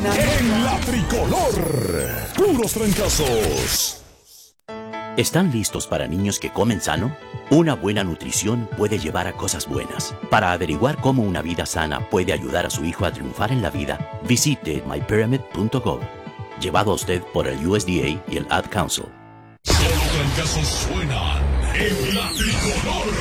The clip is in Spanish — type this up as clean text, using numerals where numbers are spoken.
En la tricolor, puros trancazos. ¿Están listos para niños que comen sano? Una buena nutrición puede llevar a cosas buenas. Para averiguar cómo una vida sana puede ayudar a su hijo a triunfar en la vida, visite mypyramid.gov. Llevado a usted por el USDA y el Ad Council. Solo trancazos suenan en la tricolor.